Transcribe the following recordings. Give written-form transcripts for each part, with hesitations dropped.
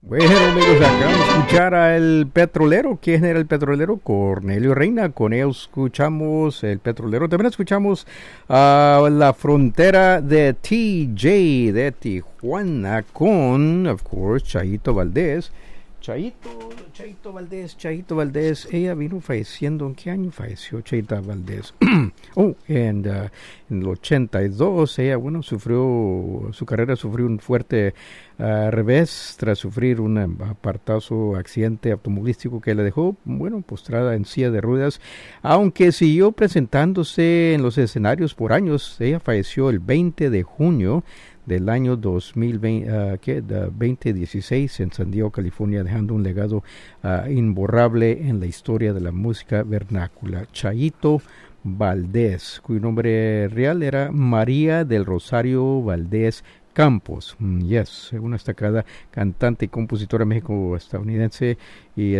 Bueno, amigos, acabamos de escuchar al Petrolero. ¿Quién era el Petrolero? Cornelio Reina. Con ellos escuchamos el Petrolero. También escuchamos a La Frontera de TJ de Tijuana con, of course, Chayito Valdés. Chayito Valdés, ella vino falleciendo. ¿En qué año falleció Chayito Valdés? En el 82, ella, su carrera sufrió un fuerte revés tras sufrir un aparatoso accidente automovilístico que la dejó, postrada en silla de ruedas, aunque siguió presentándose en los escenarios por años. Ella falleció el 20 de junio del año 2016 en San Diego, California, dejando un legado imborrable en la historia de la música vernácula. Chayito Valdés, cuyo nombre real era María del Rosario Valdés Campos. Una destacada cantante y compositora México-estadounidense, y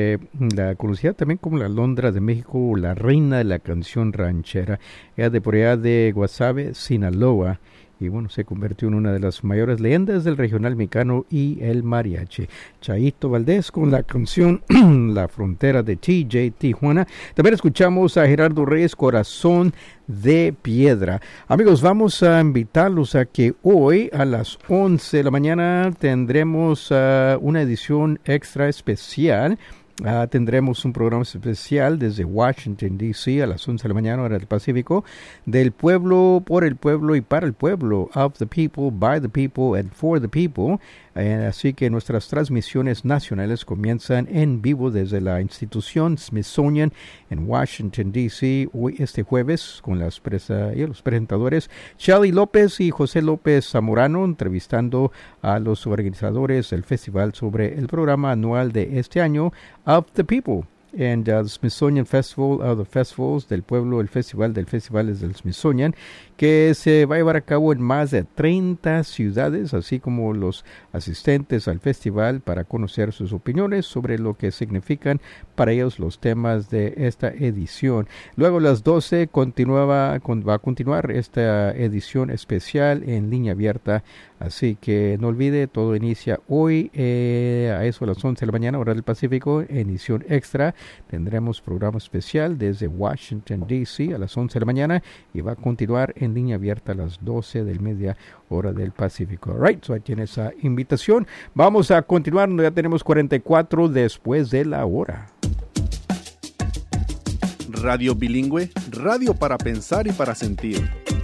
la conocida también como la Alondra de México, la reina de la canción ranchera. Ella de por allá de Guasave, Sinaloa, y se convirtió en una de las mayores leyendas del regional mexicano y el mariachi. Chayito Valdés con la canción La Frontera de TJ Tijuana. También escuchamos a Gerardo Reyes, Corazón de Piedra. Amigos, vamos a invitarlos a que hoy a las 11 de la mañana tendremos una edición extra especial. Tendremos un programa especial desde Washington, D.C. a las 11 de la mañana, hora del Pacífico, del pueblo, por el pueblo y para el pueblo, of the people, by the people and for the people. Así que nuestras transmisiones nacionales comienzan en vivo desde la institución Smithsonian en Washington, D.C. hoy este jueves con los presentadores Shelly López y José López Zamorano, entrevistando a los organizadores del festival sobre el programa anual de este año, Of the People. And the Smithsonian Festival of the Festivals, del pueblo, el festival del festivales del Smithsonian, que se va a llevar a cabo en más de 30 ciudades, así como los asistentes al festival para conocer sus opiniones sobre lo que significan para ellos los temas de esta edición. Luego a las 12 va a continuar esta edición especial en línea abierta, así que no olvide, todo inicia hoy a eso a las 11 de la mañana, hora del Pacífico, edición extra. Tendremos programa especial desde Washington, D.C. a las 11 de la mañana y va a continuar en línea abierta a las 12 del mediodía, hora del Pacífico. Alright, so ahí tiene esa invitación. Vamos a continuar, ya tenemos 44 después de la hora. Radio Bilingüe, radio para pensar y para sentir.